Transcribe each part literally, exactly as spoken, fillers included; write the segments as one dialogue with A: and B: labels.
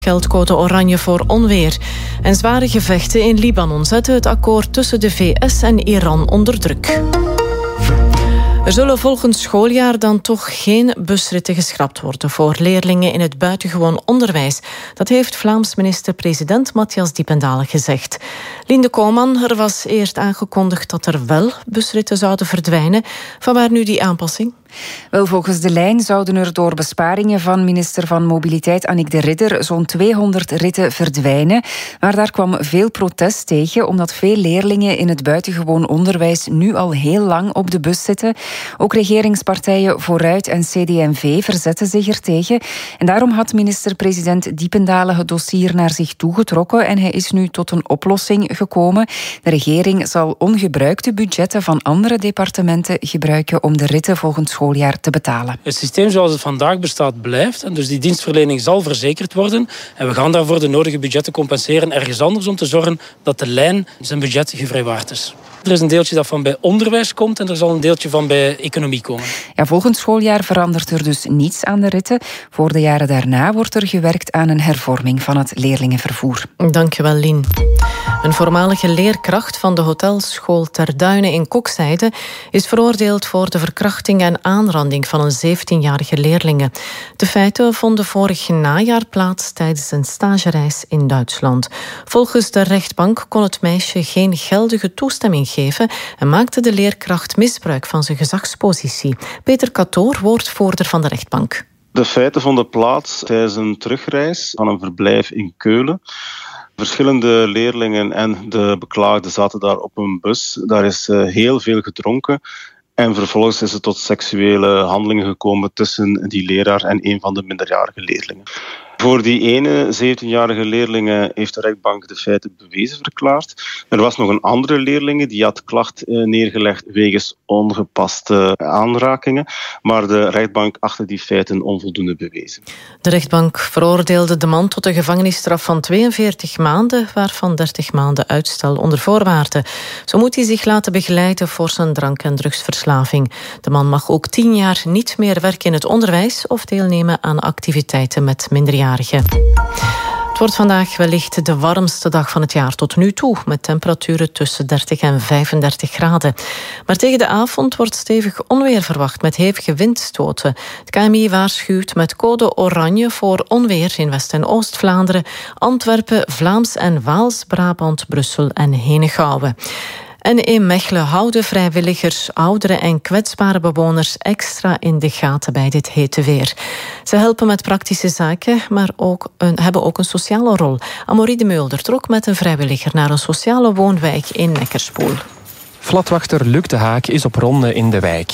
A: Geldt code oranje voor onweer. En zware gevechten in Libanon zetten het akkoord tussen de V S en Iran onder druk. Er zullen volgend schooljaar dan toch geen busritten geschrapt worden voor leerlingen in het buitengewoon onderwijs. Dat heeft Vlaams minister-president Matthias Diependale gezegd. Lien de Kooman, er was eerst aangekondigd dat er wel busritten zouden verdwijnen. Vanwaar nu die aanpassing?
B: Wel, volgens de lijn zouden er door besparingen van minister van Mobiliteit Annick de Ridder zo'n tweehonderd ritten verdwijnen. Maar daar kwam veel protest tegen, omdat veel leerlingen in het buitengewoon onderwijs nu al heel lang op de bus zitten. Ook regeringspartijen Vooruit en C D en V verzetten zich ertegen. En daarom had minister-president Diependale het dossier naar zich toegetrokken en hij is nu tot een oplossing gekomen. De regering zal ongebruikte budgetten van andere departementen gebruiken om de ritten volgend schooljaar te betalen.
C: Het systeem zoals het vandaag bestaat blijft en dus die dienstverlening zal verzekerd worden en we gaan daarvoor de nodige budgetten compenseren ergens anders om te zorgen dat de lijn zijn budget gevrijwaard is. Er is een deeltje dat van bij onderwijs komt en er zal een deeltje van bij economie komen.
B: Ja, volgend schooljaar verandert er dus niets aan de ritten. Voor de jaren daarna wordt er gewerkt aan een hervorming van het leerlingenvervoer.
A: Dankjewel, Lien. Een voormalige leerkracht van de hotelschool Ter Duinen in Kokzijde is veroordeeld voor de verkrachting en aanranding van een zeventienjarige leerlinge. De feiten vonden vorig najaar plaats tijdens een stagereis in Duitsland. Volgens de rechtbank kon het meisje geen geldige toestemming geven en maakte de leerkracht misbruik van zijn gezagspositie. Peter Katoor, woordvoerder van de rechtbank.
D: De feiten vonden plaats tijdens een terugreis van een verblijf in Keulen. Verschillende leerlingen en de beklaagde zaten daar op een bus. Daar is heel veel gedronken. En vervolgens is het tot seksuele handelingen gekomen tussen die leraar en een van de minderjarige leerlingen. Voor die ene zeventienjarige leerling heeft de rechtbank de feiten bewezen verklaard. Er was nog een andere leerling die had klacht neergelegd wegens ongepaste aanrakingen. Maar de rechtbank achtte die feiten onvoldoende bewezen.
A: De rechtbank veroordeelde de man tot een gevangenisstraf van tweeënveertig maanden, waarvan dertig maanden uitstel onder voorwaarden. Zo moet hij zich laten begeleiden voor zijn drank- en drugsverslaving. De man mag ook tien jaar niet meer werken in het onderwijs of deelnemen aan activiteiten met minderjarigen. Het wordt vandaag wellicht de warmste dag van het jaar tot nu toe, met temperaturen tussen dertig en vijfendertig graden. Maar tegen de avond wordt stevig onweer verwacht met hevige windstoten. Het K M I waarschuwt met code oranje voor onweer in West- en Oost-Vlaanderen, Antwerpen, Vlaams en Waals, Brabant, Brussel en Henegouwen. En in Mechelen houden vrijwilligers oudere en kwetsbare bewoners extra in de gaten bij dit hete weer. Ze helpen met praktische zaken, maar ook een, hebben ook een sociale rol. Amorie de Mulder trok met een vrijwilliger naar een sociale woonwijk in Neckerspoel.
E: Flatwachter Luc de Haak is op ronde in de wijk.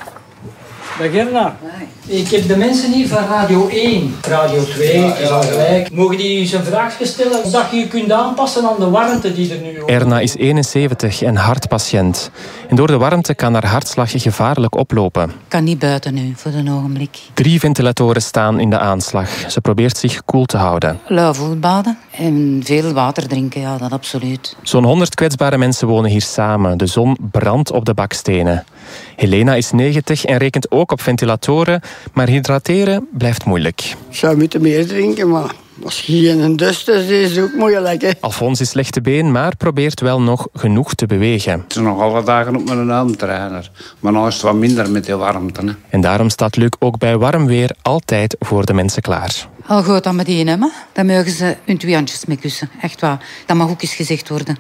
F: Dag Erna. Ik heb de mensen hier van Radio één, Radio twee, ja, ja, ja. Mogen die eens een vraagje stellen? Dat je je kunt aanpassen aan de warmte die er nu...
E: Erna is eenenzeventig en hartpatiënt. En door de warmte kan haar hartslag gevaarlijk oplopen.
G: Ik kan niet buiten nu, voor een ogenblik.
E: Drie ventilatoren staan in de aanslag. Ze probeert zich koel te houden.
G: Lauw voetbaden en veel water drinken, ja, dat absoluut.
E: Zo'n honderd kwetsbare mensen wonen hier samen. De zon brandt op de bakstenen. Helena is negentig en rekent ook op ventilatoren, maar hydrateren blijft moeilijk.
H: Ik zou moeten meer drinken, maar als je geen dust is, is het ook moeilijk. Hè?
E: Alfons is slechte been, maar probeert wel nog genoeg te bewegen.
I: Het is nog alle dagen op mijn armtrainer, maar nu is het wat minder met de warmte. Hè.
E: En daarom staat Luc ook bij warm weer altijd voor de mensen klaar.
G: Al goed dan met die hebben, dan mogen ze hun twee handjes mee kussen. Echt waar, dat mag ook eens gezegd worden.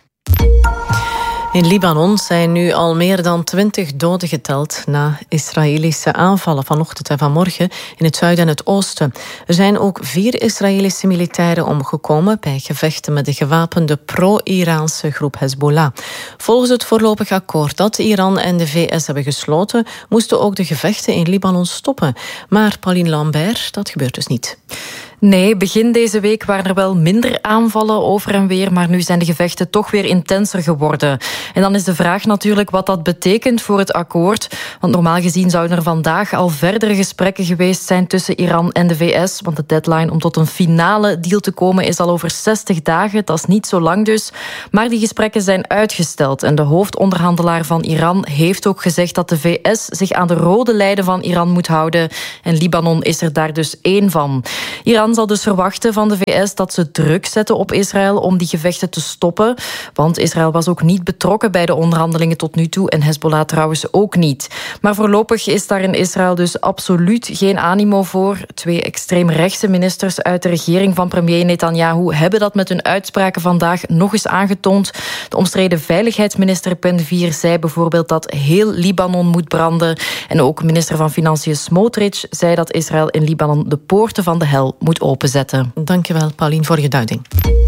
A: In Libanon zijn nu al meer dan twintig doden geteld na Israëlische aanvallen vanochtend en vanmorgen in het zuiden en het oosten. Er zijn ook vier Israëlische militairen omgekomen bij gevechten met de gewapende pro-Iraanse groep Hezbollah. Volgens het voorlopig akkoord dat Iran en de V S hebben gesloten, moesten ook de gevechten in Libanon stoppen. Maar Pauline Lambert, dat gebeurt dus niet.
J: Nee, begin deze week waren er wel minder aanvallen over en weer, maar nu zijn de gevechten toch weer intenser geworden. En dan is de vraag natuurlijk wat dat betekent voor het akkoord. Want normaal gezien zouden er vandaag al verdere gesprekken geweest zijn tussen Iran en de V S. Want de deadline om tot een finale deal te komen is al over zestig dagen. Dat is niet zo lang dus. Maar die gesprekken zijn uitgesteld. En de hoofdonderhandelaar van Iran heeft ook gezegd dat de V S zich aan de rode lijnen van Iran moet houden. En Libanon is er daar dus één van. Iran Iran zal dus verwachten van de V S dat ze druk zetten op Israël om die gevechten te stoppen. Want Israël was ook niet betrokken bij de onderhandelingen tot nu toe en Hezbollah trouwens ook niet. Maar voorlopig is daar in Israël dus absoluut geen animo voor. Twee extreemrechtse ministers uit de regering van premier Netanyahu hebben dat met hun uitspraken vandaag nog eens aangetoond. De omstreden veiligheidsminister Ben-Gvir zei bijvoorbeeld dat heel Libanon moet branden. En ook minister van Financiën Smotrich zei dat Israël in Libanon de poorten van de hel moet openzetten.
A: Dankjewel, Paulien, voor je duiding.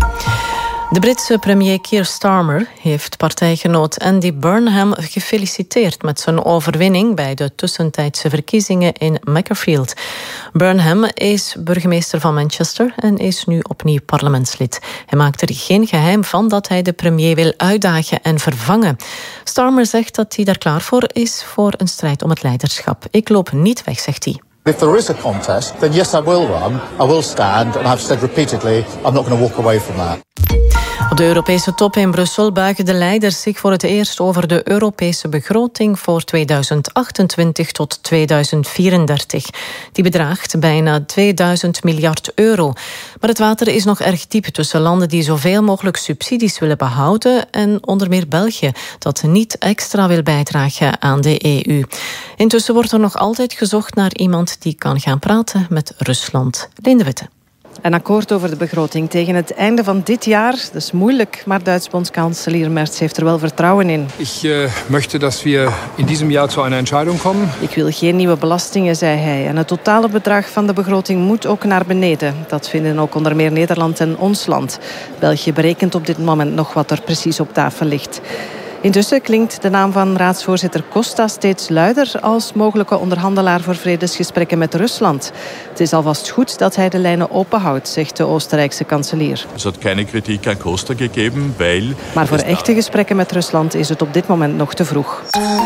A: De Britse premier Keir Starmer heeft partijgenoot Andy Burnham gefeliciteerd met zijn overwinning bij de tussentijdse verkiezingen in Macclesfield. Burnham is burgemeester van Manchester en is nu opnieuw parlementslid. Hij maakt er geen geheim van dat hij de premier wil uitdagen en vervangen. Starmer zegt dat hij daar klaar voor is voor een strijd om het leiderschap. Ik loop niet weg, zegt hij.
K: If there is a contest, then yes, I will run. I will stand, and I've said repeatedly, I'm not going to walk away from that.
A: Op de Europese top in Brussel buigen de leiders zich voor het eerst over de Europese begroting voor tweeduizend achtentwintig tot tweeduizend vierendertig. Die bedraagt bijna tweeduizend miljard euro. Maar het water is nog erg diep tussen landen die zoveel mogelijk subsidies willen behouden en onder meer België, dat niet extra wil bijdragen aan de E U. Intussen wordt er nog altijd gezocht naar iemand die kan gaan praten met Rusland. Linde Witte.
L: Een akkoord over de begroting tegen het einde van dit jaar. Dat is moeilijk, maar Duits bondskanselier Merz heeft er wel vertrouwen in.
M: Ik uh, möchte dat we in diesem jaar zu einer Entscheidung kommen.
L: Ik wil geen nieuwe belastingen, zei hij. En het totale bedrag van de begroting moet ook naar beneden. Dat vinden ook onder meer Nederland en ons land. België berekent op dit moment nog wat er precies op tafel ligt. Intussen klinkt de naam van raadsvoorzitter Costa steeds luider als mogelijke onderhandelaar voor vredesgesprekken met Rusland. Het is alvast goed dat hij de lijnen openhoudt, zegt de Oostenrijkse kanselier.
N: Er had geen kritiek aan Costa gegeven, weil...
L: Maar voor echte gesprekken met Rusland is het op dit moment nog te vroeg.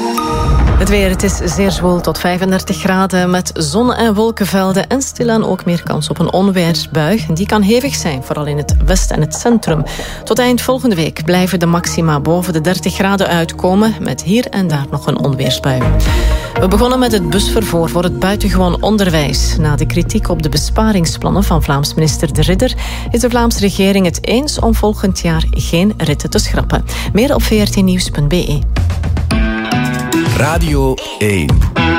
A: Het weer, het is zeer zwoel tot vijfendertig graden met zon- en wolkenvelden en stilaan ook meer kans op een onweersbui. Die kan hevig zijn, vooral in het westen en het centrum. Tot eind volgende week blijven de maxima boven de dertig graden uitkomen met hier en daar nog een onweersbui. We begonnen met het busvervoer voor het buitengewoon onderwijs. Na de kritiek op de besparingsplannen van Vlaams minister De Ridder is de Vlaamse regering het eens om volgend jaar geen ritten te schrappen. Meer op v r t nieuws punt b e.
O: Radio één.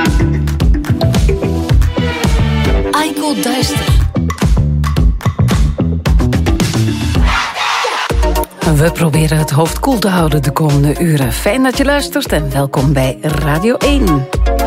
P: Aiko Duister. We proberen het hoofd koel te houden de komende uren. Fijn dat je luistert en welkom bij Radio één.